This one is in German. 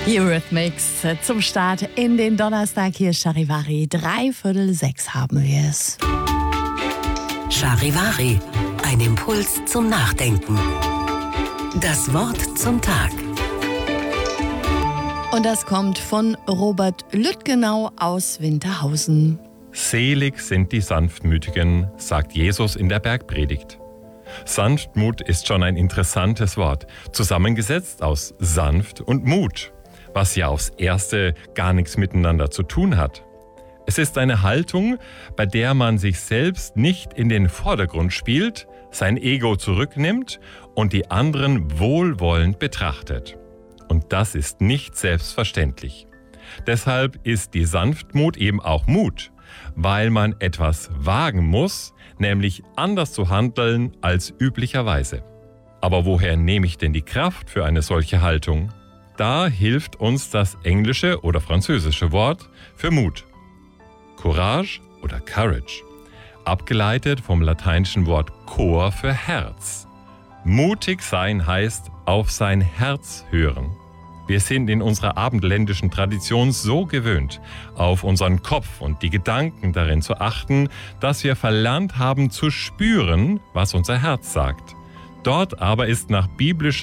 Eurythmics zum Start in den Donnerstag. Hier ist Charivari. 5:45 haben wir es. Charivari. Ein Impuls zum Nachdenken. Das Wort zum Tag. Und das kommt von Robert Lüttgenau aus Winterhausen. Selig sind die Sanftmütigen, sagt Jesus in der Bergpredigt. Sanftmut ist schon ein interessantes Wort, zusammengesetzt aus sanft und Mut, was ja aufs Erste gar nichts miteinander zu tun hat. Es ist eine Haltung, bei der man sich selbst nicht in den Vordergrund spielt, sein Ego zurücknimmt und die anderen wohlwollend betrachtet. Und das ist nicht selbstverständlich. Deshalb ist die Sanftmut eben auch Mut, weil man etwas wagen muss, nämlich anders zu handeln als üblicherweise. Aber woher nehme ich denn die Kraft für eine solche Haltung? Da hilft uns das englische oder französische Wort für Mut. Courage oder Courage, abgeleitet vom lateinischen Wort cor für Herz. Mutig sein heißt auf sein Herz hören. Wir sind in unserer abendländischen Tradition so gewöhnt, auf unseren Kopf und die Gedanken darin zu achten, dass wir verlernt haben zu spüren, was unser Herz sagt. Dort aber ist nach biblischer